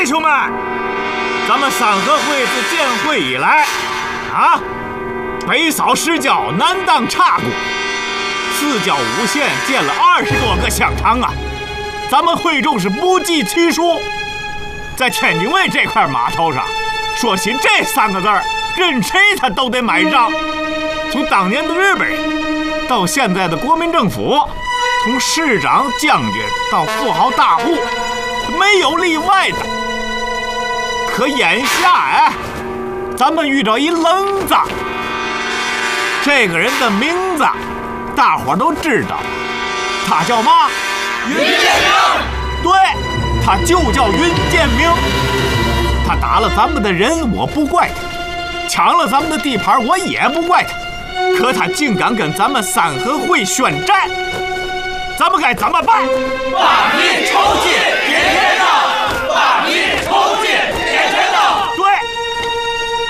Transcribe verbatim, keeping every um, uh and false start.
兄们，咱们三合会自建会以来，啊，北扫十教，南荡岔谷，四郊五县建了二十多个香肠啊！咱们会众是不计其数。在天津卫这块码头上，说起这三个字儿，任谁他都得买账。从当年的日本人到现在的国民政府，从市长、将军到富豪大户，没有例外的。可眼下哎，咱们遇到一愣子，这个人的名字大伙都知道，他叫嘛？ 云建明。 对，他就叫云建明。他打了咱们的人，我不怪他；抢了咱们的地盘，我也不怪他。可他竟敢跟咱们三合会宣战，咱们该怎么办？ 罢兵抽筋，点天呐！